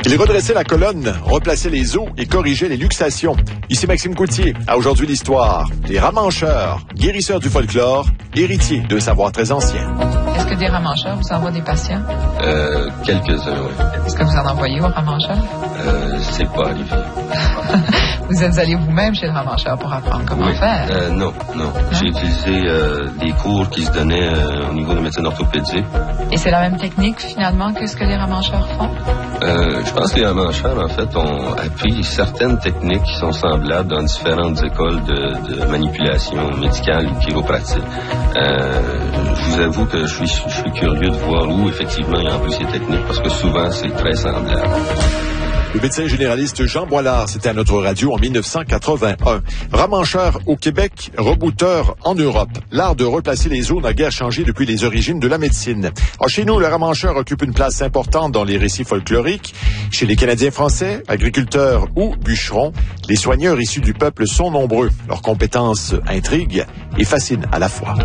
Il redressait la colonne, replaçait les os et corrigeait les luxations. Ici Maxime Coutier, à Aujourd'hui l'Histoire. Les ramancheurs, guérisseurs du folklore, héritiers d'un savoir très ancien. Est-ce que des ramancheurs vous envoient des patients? Quelques-uns, oui. Est-ce que vous en envoyez aux ramancheurs? C'est pas arrivé. Vous êtes allé vous-même chez le ramancheur pour apprendre comment faire? Non. J'ai utilisé des cours qui se donnaient au niveau de médecine orthopédique. Et c'est la même technique, finalement, que ce que les ramancheurs font? Je pense que les ramancheurs, en fait, ont appris certaines techniques qui sont semblables dans différentes écoles de manipulation médicale ou chiropratique. Je vous avoue que je suis curieux de voir où, effectivement, ils ont appris ces techniques, parce que souvent, c'est très semblable. Le médecin généraliste Jean Boilard, c'était à notre radio en 1981. Ramancheur au Québec, rebouteur en Europe. L'art de replacer les os n'a guère changé depuis les origines de la médecine. Chez nous, le ramancheur occupe une place importante dans les récits folkloriques. Chez les Canadiens français, agriculteurs ou bûcherons, les soigneurs issus du peuple sont nombreux. Leurs compétences intriguent et fascinent à la fois.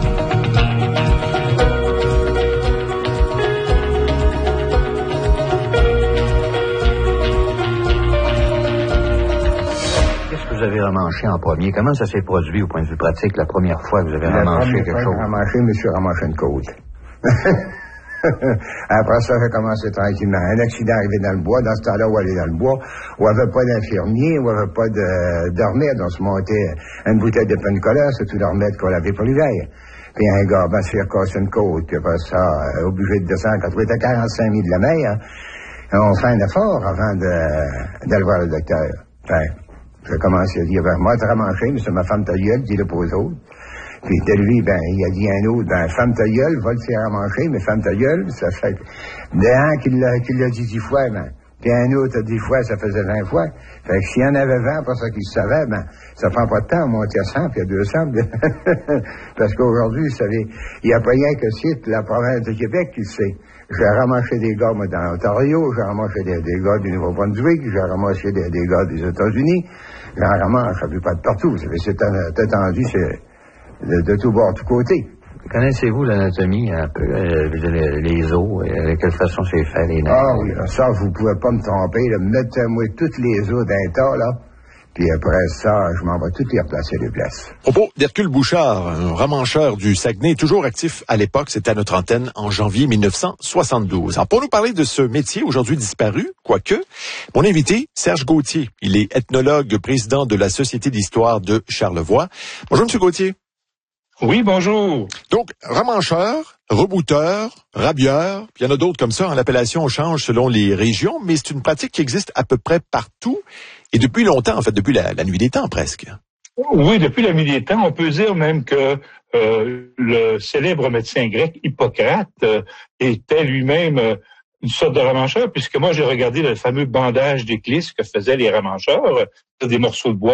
Vous avez ramanché en premier. Comment ça s'est produit au point de vue pratique la première fois que vous avez ramanché quelque chose? Monsieur ramanché une côte. Après ça, j'ai commencé tranquillement. Un accident arrivé dans le bois, dans ce temps-là où aller dans le bois, où il n'y avait pas d'infirmier, où il n'y avait pas de remède. On se montait une bouteille de pencola, c'est tout le remède qu'on avait pour l'hiver. Puis un gars, se fait casser une côte, puis après ça, obligé de descendre quand on était à 45 000 de la mer. On fait un effort avant d'aller voir le docteur. J'ai commencé à dire, moi, tu ramanché, mais c'est ma femme ta gueule, dis-le pour eux autres. Puis de lui, il a dit à un autre, femme ta gueule, va le faire ramancher, mais femme ta gueule, ça fait d'un qu'il l'a dit 10 fois, puis un autre a 10 fois, ça faisait 20 fois. Fait que s'il y en avait 20 pour ça qu'il se savait, ça prend pas de temps à monter à 100 puis à 200. Parce qu'aujourd'hui, vous savez, il n'y a pas rien que c'est la province de Québec qui le sait. J'ai ramassé des gars, moi, dans l'Ontario, j'ai ramassé des gars du Nouveau-Brunswick, j'ai ramassé des gars des États-Unis, j'en ramasse, ça ne pas de partout. Vous savez, c'est étendu, c'est de tout bord, de tous côtés. Connaissez-vous l'anatomie un peu, les os, de quelle façon c'est fait, les nerfs? Ah oui, ça, vous pouvez pas me tromper, là. Mettez-moi toutes les os d'un tas, là. Puis après ça, je m'en vais toutes les replacer les places. Propos d'Hercule Bouchard, un ramancheur du Saguenay, toujours actif à l'époque, c'était à notre antenne en janvier 1972. Alors, pour nous parler de ce métier aujourd'hui disparu, quoique, mon invité, Serge Gauthier, il est ethnologue, président de la Société d'histoire de Charlevoix. Bonjour, M. Gauthier. Oui, bonjour. Donc, ramancheur, rebouteur, rabieur, puis il y en a d'autres comme ça, l'appellation change selon les régions, mais c'est une pratique qui existe à peu près partout et depuis longtemps, en fait, depuis la nuit des temps presque. Oui, depuis la nuit des temps, on peut dire même que le célèbre médecin grec Hippocrate était lui-même une sorte de ramancheur, puisque moi j'ai regardé le fameux bandage d'éclisse que faisaient les ramancheurs, des morceaux de bois